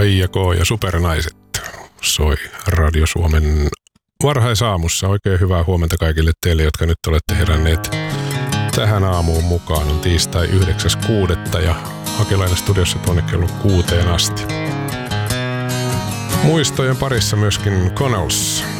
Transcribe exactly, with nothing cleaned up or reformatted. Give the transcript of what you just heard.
Aija K. ja Supernaiset soi Radio Suomen varhaisaamussa. Oikein hyvää huomenta kaikille teille, jotka nyt olette heränneet tähän aamuun mukaan. On tiistai yhdeksäs kuudetta ja Hakilainen studiossa tuonne kello kuuteen asti. Muistojen parissa myöskin Connells.